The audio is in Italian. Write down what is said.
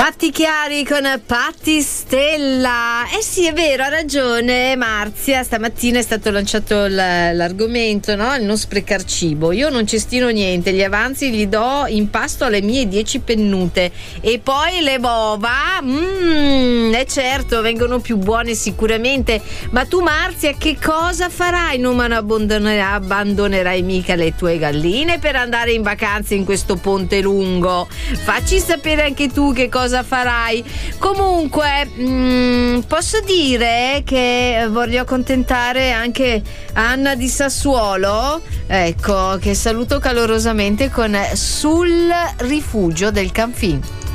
Fatti chiari con Patti Stella. Eh sì, è vero, ha ragione Marzia. Stamattina è stato lanciato l'argomento, no? Il non sprecar cibo. Io non cestino niente, gli avanzi li do in pasto alle mie 10 pennute. E poi le uova, certo, vengono più buone sicuramente. Ma tu Marzia, che cosa farai? Non abbandonerai mica le tue galline per andare in vacanza in questo ponte lungo. Facci sapere anche tu che cosa farai. Comunque posso dire che voglio accontentare anche Anna di Sassuolo, ecco, che saluto calorosamente con Sul rifugio del Canfin.